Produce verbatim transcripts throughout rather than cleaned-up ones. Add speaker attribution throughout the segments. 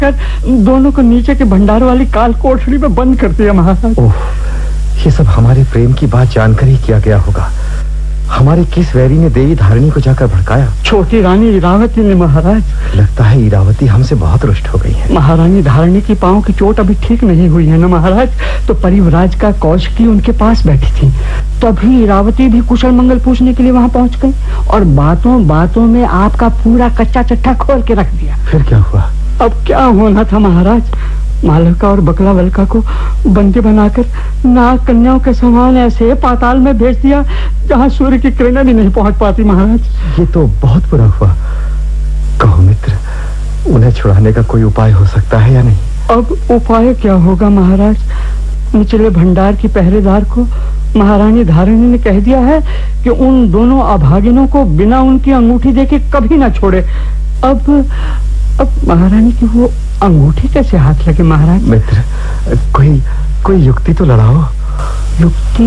Speaker 1: दोनों को नीचे के भंडार वाली काल कोठरी में बंद कर दिया महाराज।
Speaker 2: ओह, ये सब हमारे प्रेम की बात जानकर ही किया गया होगा। हमारे किस वैरी ने देवी धारिणी को जाकर भड़काया?
Speaker 1: छोटी रानी इरावती ने महाराज।
Speaker 2: लगता है इरावती हमसे बहुत रुष्ट हो गई है।
Speaker 1: महारानी धारिणी की पांव की चोट अभी ठीक नहीं हुई है ना महाराज, तो परिवराज का कौशिकी उनके पास बैठी थी। तभी इरावती भी कुशल मंगल पूछने के लिए वहां पहुंच गई और बातों बातों में आपका पूरा कच्चा चट्टा खोल के रख दिया।
Speaker 2: फिर क्या हुआ?
Speaker 1: अब क्या होना था महाराज, मालविका और बकला वल्का को बंदी बनाकर नाग कन्याओं के समान ऐसे पाताल में भेज दिया जहां सूर्य की किरणें भी नहीं पहुंच पाती महाराज।
Speaker 2: ये तो बहुत बुरा हुआ। कहो मित्र, उन्हें छुड़ाने का कोई उपाय हो सकता है या नहीं?
Speaker 1: अब उपाय क्या होगा महाराज, निचले भंडार की पहरेदार को महारानी धारिणी ने कह दिया है कि उन दोनों अभागिनों को बिना उनकी अंगूठी देके कभी ना छोड़े। अब अब महारानी की वो अंगूठी कैसे हाथ लगे महाराज?
Speaker 2: मित्र, कोई कोई युक्ति तो लड़ाओ।
Speaker 1: युक्ति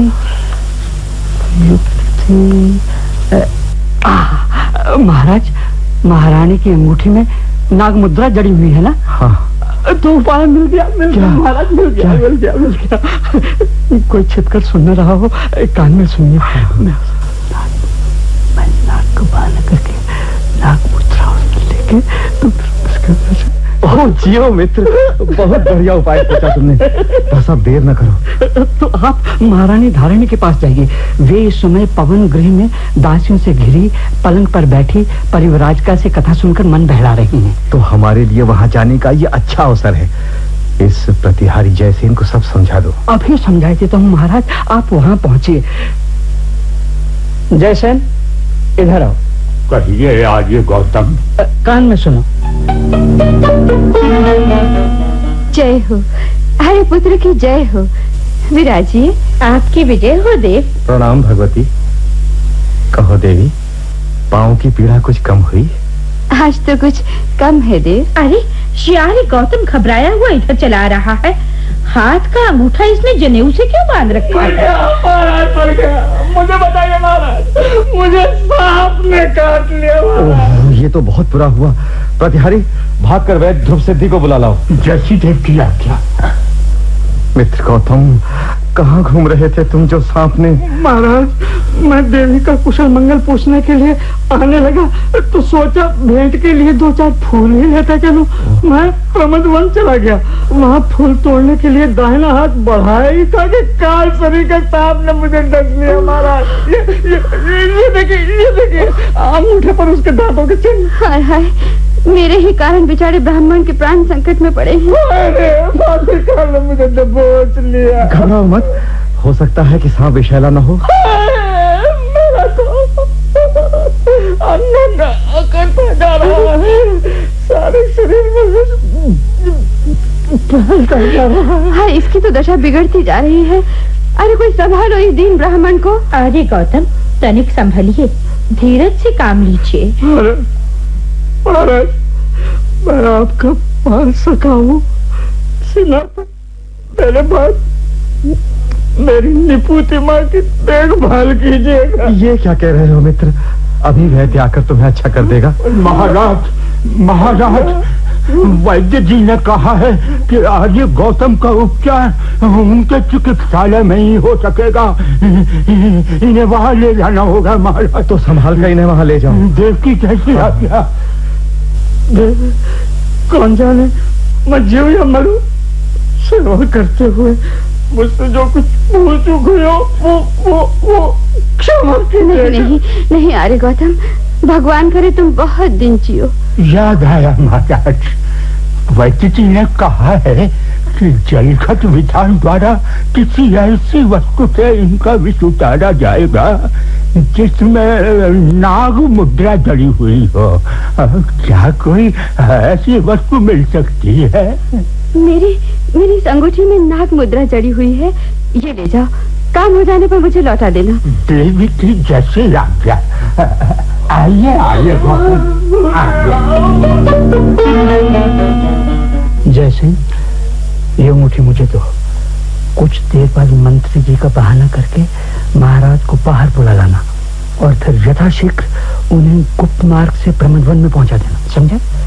Speaker 1: युक्ति आ, महाराज, महारानी की अंगूठी में नाग मुद्रा जड़ी हुई है ना?
Speaker 2: हाँ।
Speaker 1: तो उपाय मिल गया, मिल गया महाराज, मिल गया, मिल गया, मिल गया। कोई छिपकर सुन रहा हो, कान में सुनिए। मैं नाग को बांध करके नाग मुद्रा लेके तुम
Speaker 2: ओह जियो मित्र, बहुत बढ़िया उपाय सोचा तुमने। बस अब देर न करो।
Speaker 1: तो आप महारानी धारिणी के पास जाइए। वे इस समय पवन गृह में दासियों से घिरी पलंग पर बैठी परिवराजिका से कथा सुनकर मन बहला रही हैं।
Speaker 2: तो हमारे लिए वहां जाने का ये अच्छा अवसर है। इस प्रतिहारी जयसेन को सब समझा दो।
Speaker 1: अभी समझाई देता हूँ महाराज, आप वहां पहुंचिए। जयसेन, इधर आओ।
Speaker 3: कहिए आर्य गौतम।
Speaker 1: कान में सुनो।
Speaker 4: जय हो, हरे पुत्र की जय हो। विराजिए, आपकी विजय हो देव।
Speaker 2: प्रणाम भगवती। कहो देवी, पाँव की पीड़ा कुछ कम हुई?
Speaker 4: आज तो कुछ कम है देव।
Speaker 5: अरे शियारी गौतम घबराया हुआ इधर चला रहा है। हाथ का अंगूठा इसने जनेऊ से क्यों बांध रखा है?
Speaker 1: महाराज मर गया। मुझे बताइए महाराज, मुझे सांप ने काट लिया महाराज।
Speaker 2: ये तो बहुत बुरा हुआ। प्रतिहारी, भागकर वैद्य ध्रुव सिद्धि को बुला लाओ।
Speaker 3: जैसी देव की आज्ञा।
Speaker 2: मित्र गौतम, कहाँ घूम रहे थे तुम जो सांप ने?
Speaker 1: महाराज, मैं देवी का कुशल मंगल पूछने के लिए आने लगा तो सोचा भेंट के लिए दो चार फूल ही लेता चलूं। मैं प्रमद वन चला गया, वहाँ फूल तोड़ने के लिए दाहिना हाथ बढ़ाया ही था कि काल सरी का सांप ने मुझे डस लिया महाराज। ये ये ये देखिए, ये देखिए अंगूठे पर उसके दांतों के चिन्ह।
Speaker 4: हाय हाय, मेरे ही कारण बेचारे ब्राह्मण के प्राण संकट में पड़े हैं।
Speaker 1: अरे काल ने मुझे दबोच लिया।
Speaker 2: घबराओ मत, हो सकता है कि सांप विषैला न हो।
Speaker 1: मेरा तो अन्नगा करता जा रहा है, सारे शरीर में फैलता जा रहा है।
Speaker 4: हाँ, इसकी तो दशा बिगड़ती जा रही है। अरे कोई संभालो इस दीन ब्राह्मण को।
Speaker 5: अरे गौतम, तनिक संभलिए, धीरज से काम लीजिए।
Speaker 1: महाराज, मैं आपका पाल सका हूँ, सीना पर पहले बात मेरी निपुति माँ की देखभाल कीजिएगा।
Speaker 2: ये क्या कह रहे हो मित्र? अभी वैद्य आकर तुम्हें अच्छा कर देगा।
Speaker 3: महाराज, महाराज, वैद्य जी ने कहा है कि आर्य गौतम का उपचार उनके चिकित्सालय में ही हो सकेगा। इन्हें वहां ले जाना होगा महाराज।
Speaker 2: तो संभाल कर इन्हें वहां ले जाओ।
Speaker 3: देव की कैसी आज्ञा।
Speaker 1: कौन जाने मैं जीव या मरूं, सेवा करते हुए मुझसे जो कुछ भूल चूक हुई हो वो वो वो क्षमा कीजिएगा।
Speaker 4: नहीं नहीं नहीं आर्य गौतम, भगवान करे तुम बहुत दिन जियो।
Speaker 3: याद आया महाराज, वैद्य जी ने कहा है कि जलखत विधान द्वारा किसी ऐसी वस्तु से इनका विष उतारा जाएगा जिसमें नाग मुद्रा जड़ी हुई हो। क्या कोई ऐसी वस्तु मिल सकती है?
Speaker 4: मेरी मेरी इस अंगूठी में नाग मुद्रा जड़ी हुई है, ये ले जाओ। काम हो जाने पर मुझे लौटा देना।
Speaker 3: देवी की जैसे आज्ञा। आइए आइए
Speaker 1: जैसे ये अंगूठी मुझे दो। कुछ देर बाद मंत्री जी का बहाना करके महाराज को बाहर बुला लाना और फिर यथाशीघ्र उन्हें गुप्त मार्ग से प्रमदवन में पहुंचा देना, समझे?